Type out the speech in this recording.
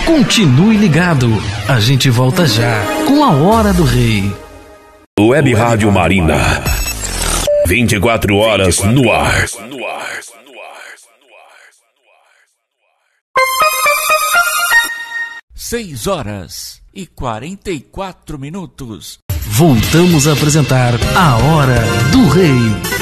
Continue ligado, a gente volta já com a Hora do Rei. Web Rádio Marina, 24 horas no ar. 6h44. Voltamos a apresentar a Hora do Rei.